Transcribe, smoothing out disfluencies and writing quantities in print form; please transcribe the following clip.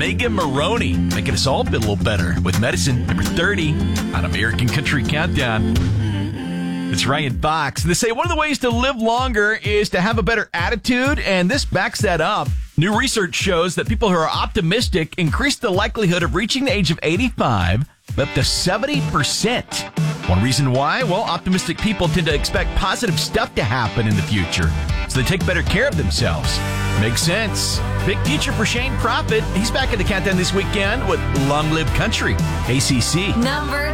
Megan Maroney, making us all feel a little better with Medicine, number 30 on American Country Countdown. It's Ryan Fox. They say one of the ways to live longer is to have a better attitude, and this backs that up. New research shows that people who are optimistic increase the likelihood of reaching the age of 85 by up to 70%. One reason why? Well, optimistic people tend to expect positive stuff to happen in the future, so they take better care of themselves. Makes sense. Big future for Shane Prophet. He's back at the Countdown this weekend with Long Live Country, ACC. Number